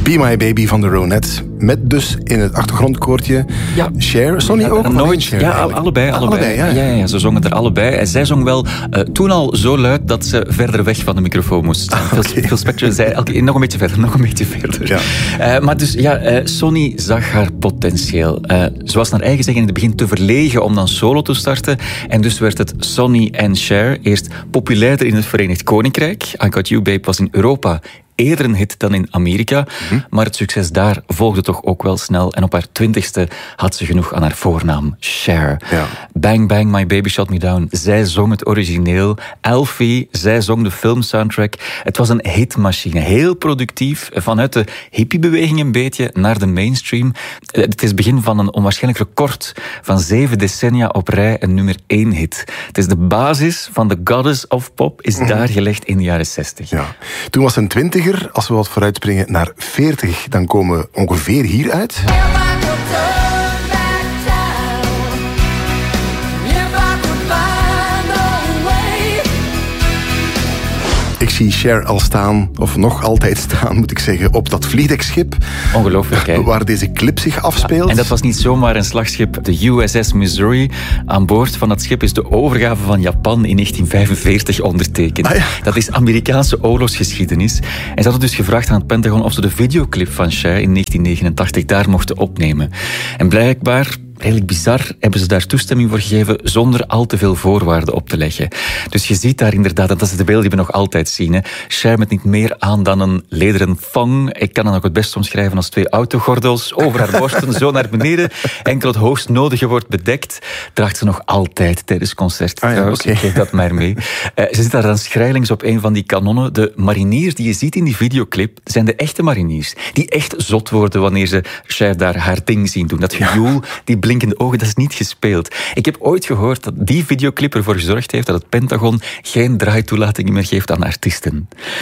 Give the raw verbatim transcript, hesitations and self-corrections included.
Be My Baby van de Ronettes. Met dus in het achtergrondkoortje ja. Cher. Sonny ja, ook? Nooit. Cher, ja, allebei. allebei. allebei ja. Ja, ja, ja, ze zongen er allebei. En zij zong wel uh, toen al zo luid dat ze verder weg van de microfoon moest staan. Ah, okay. Phil Spector zei elke, nog een beetje verder, nog een beetje verder. Ja. Uh, maar dus ja, uh, Sonny zag haar potentieel. Uh, ze was naar eigen zeggen in het begin te verlegen om dan solo te starten. En dus werd het Sonny en Cher eerst populairder in het Verenigd Koninkrijk. I Got You Babe was in Europa eerder een hit dan in Amerika. Hm. Maar het succes daar volgde toch ook wel snel. En op haar twintigste had ze genoeg aan haar voornaam, Cher. Ja. Bang Bang, My Baby Shut Me Down. Zij zong het origineel. Alfie, zij zong de filmsoundtrack. Het was een hitmachine. Heel productief. Vanuit de hippiebeweging een beetje naar de mainstream. Het is het begin van een onwaarschijnlijk record van zeven decennia op rij een nummer één hit. Het is de basis van de Goddess of Pop is hm. daar gelegd in de jaren zestig. Ja. Toen was ze een twintig. Als we wat vooruitspringen naar veertig, dan komen we ongeveer hier uit. Ik zie Cher al staan, of nog altijd staan, moet ik zeggen, op dat vliegdekschip. Ongelooflijk, hè? Waar deze clip zich afspeelt. Ja, en dat was niet zomaar een slagschip, de U S S Missouri. Aan boord van dat schip is de overgave van Japan in negentien vijfenveertig ondertekend. Ah, ja. Dat is Amerikaanse oorlogsgeschiedenis. En ze hadden dus gevraagd aan het Pentagon of ze de videoclip van Cher in negentien negenentachtig daar mochten opnemen. En blijkbaar, redelijk bizar, hebben ze daar toestemming voor gegeven zonder al te veel voorwaarden op te leggen. Dus je ziet daar inderdaad, en dat is de beeld die we nog altijd zien, hè. Cher met niet meer aan dan een lederen thong. Ik kan dan ook het best omschrijven als twee autogordels over haar borsten, zo naar beneden. Enkel het hoogst nodige wordt bedekt. Draagt ze nog altijd tijdens concert. Ah, ja, okay. Ik geef dat maar mee. Uh, ze zit daar dan schrijlings op een van die kanonnen. De mariniers die je ziet in die videoclip zijn de echte mariniers. Die echt zot worden wanneer ze Cher daar haar ding zien doen. Dat gejoel, die blinkende ogen, dat is niet gespeeld. Ik heb ooit gehoord dat die videoclip ervoor gezorgd heeft dat het Pentagon geen draaitoelating meer geeft aan artiesten.